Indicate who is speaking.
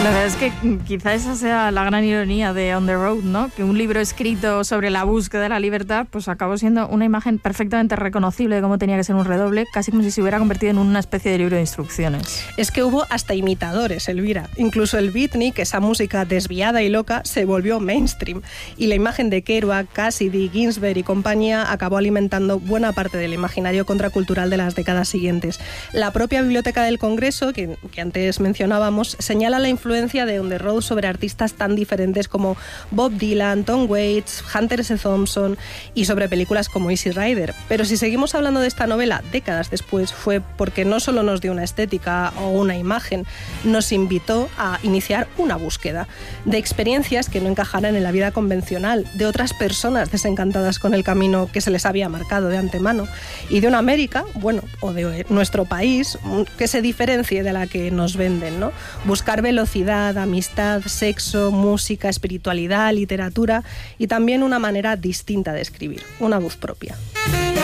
Speaker 1: La verdad es que quizá esa sea la gran ironía de On the Road, ¿no? Que un libro escrito sobre la búsqueda de la libertad pues acabó siendo una imagen perfectamente reconocible de cómo tenía que ser un redoble, casi como si se hubiera convertido en una especie de libro de instrucciones.
Speaker 2: Es que hubo hasta imitadores, Elvira. Incluso el beatnik, esa música desviada y loca, se volvió mainstream. Y la imagen de Kerouac, Cassidy, Ginsberg y compañía acabó alimentando buena parte del imaginario contracultural de las décadas siguientes. La propia Biblioteca del Congreso, que antes mencionábamos, señala la influencia de On the Road sobre artistas tan diferentes como Bob Dylan, Tom Waits, Hunter S. Thompson y sobre películas como Easy Rider. Pero si seguimos hablando de esta novela décadas después, fue porque no solo nos dio una estética o una imagen, nos invitó a iniciar una búsqueda de experiencias que no encajaran en la vida convencional, de otras personas desencantadas con el camino que se les había marcado de antemano y de una América, bueno, o de nuestro país, que se diferencie de la que nos venden, ¿no? Buscar velocidad, amistad, sexo, música, espiritualidad, literatura y también una manera distinta de escribir, una voz propia.